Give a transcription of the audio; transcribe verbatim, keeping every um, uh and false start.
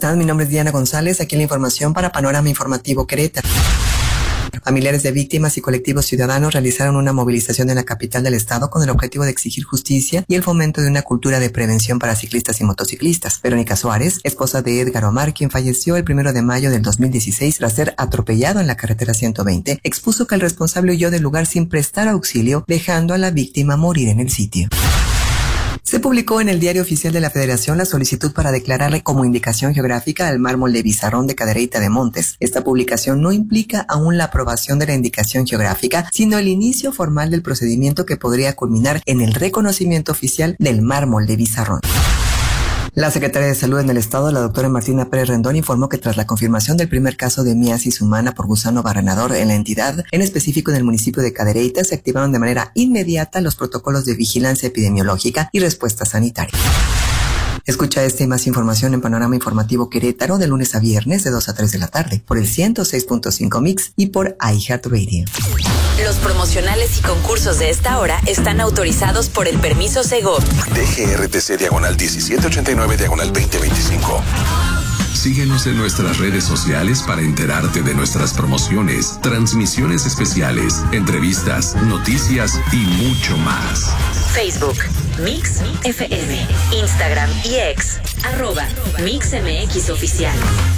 están? Mi nombre es Diana González, aquí la información para Panorama Informativo Querétaro. Familiares de víctimas y colectivos ciudadanos realizaron una movilización en la capital del estado con el objetivo de exigir justicia y el fomento de una cultura de prevención para ciclistas y motociclistas. Verónica Suárez, esposa de Edgar Omar, quien falleció el primero de mayo del dos mil dieciséis tras ser atropellado en la carretera ciento veinte, expuso que el responsable huyó del lugar sin prestar auxilio, dejando a la víctima morir en el sitio. Se publicó en el Diario Oficial de la Federación la solicitud para declararle como indicación geográfica al mármol de Bizarrón de Cadereyta de Montes. Esta publicación no implica aún la aprobación de la indicación geográfica, sino el inicio formal del procedimiento que podría culminar en el reconocimiento oficial del mármol de Bizarrón. La secretaria de Salud en el estado, la doctora Martina Pérez Rendón, informó que tras la confirmación del primer caso de miasis humana por gusano barrenador en la entidad, en específico en el municipio de Cadereyta, se activaron de manera inmediata los protocolos de vigilancia epidemiológica y respuesta sanitaria. Escucha esta y más información en Panorama Informativo Querétaro de lunes a viernes de dos a tres de la tarde por el ciento seis punto cinco Mix y por iHeartRadio. Los promocionales y concursos de esta hora están autorizados por el permiso Segov. D G R T C diagonal diecisiete ochenta y nueve diagonal veinte veinticinco. Síguenos en nuestras redes sociales para enterarte de nuestras promociones, transmisiones especiales, entrevistas, noticias y mucho más. Facebook, Mix F M, Instagram y X, arroba Mix M X Oficial.